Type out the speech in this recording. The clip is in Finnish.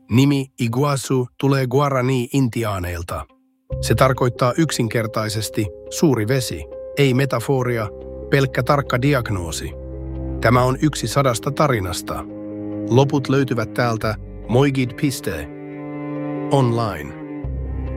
Nimi Iguazu tulee Guarani-intiaaneilta. Se tarkoittaa yksinkertaisesti suuri vesi, ei metaforia, pelkkä tarkka diagnoosi. Tämä on yksi 100 tarinasta. Loput löytyvät täältä moigid.online.